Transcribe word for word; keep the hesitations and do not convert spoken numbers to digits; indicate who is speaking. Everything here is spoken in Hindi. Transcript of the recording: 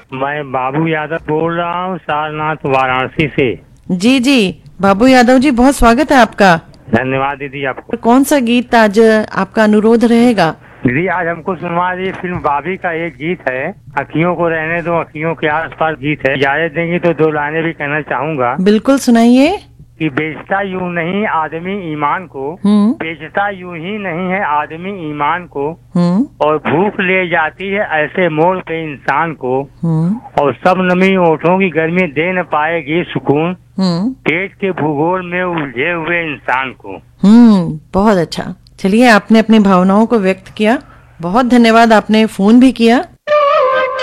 Speaker 1: मैं बाबू यादव बोल रहा हूँ, सारनाथ वाराणसी से।
Speaker 2: जी जी बाबू यादव जी, बहुत स्वागत है आपका।
Speaker 1: धन्यवाद दीदी आपको।
Speaker 2: कौन सा गीत आज आपका अनुरोध रहेगा?
Speaker 1: दीदी आज हमको सुनवा दी फिल्म बाबी का एक गीत है, अखियों को रहने दो अखियों के आसपास गीत है। इजाजत देंगी तो दो लाइनें भी कहना चाहूंगा।
Speaker 2: बिल्कुल सुनाइए।
Speaker 1: कि बेचता यूं नहीं आदमी ईमान को,
Speaker 2: हम्म
Speaker 1: बेचता यूं ही नहीं है आदमी ईमान को,
Speaker 2: हम्म
Speaker 1: और भूख ले जाती है ऐसे मोड़ पे इंसान को,
Speaker 2: हम्म
Speaker 1: और सब नमी ओठों की गर्मी दे न पाएगी सुकून
Speaker 2: हम्म
Speaker 1: पेट के भूगोल में उलझे हुए इंसान को।
Speaker 2: हम्म बहुत अच्छा। चलिए, आपने अपनी भावनाओं को व्यक्त किया, बहुत धन्यवाद। आपने फोन भी किया।